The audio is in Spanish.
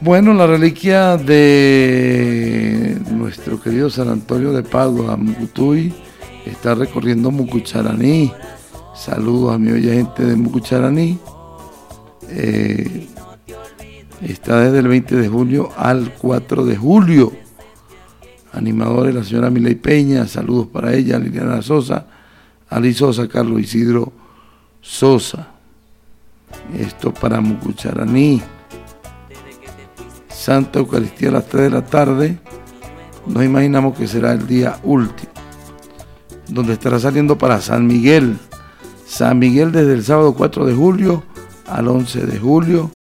Bueno, la reliquia de nuestro querido San Antonio de Padua, Mucutuy, está recorriendo Mucucharaní. Saludos a mi bella gente de Mucucharaní. Está desde el 20 de junio al 4 de julio. Animadores, la señora Miley Peña, saludos para ella, Liliana Sosa, Ali Sosa, Carlos Isidro Sosa. Esto para Mucucharaní. Santa Eucaristía a las 3 de la tarde. Nos imaginamos que será el día último, donde estará saliendo para San Miguel. San Miguel desde el sábado 4 de julio al 11 de julio.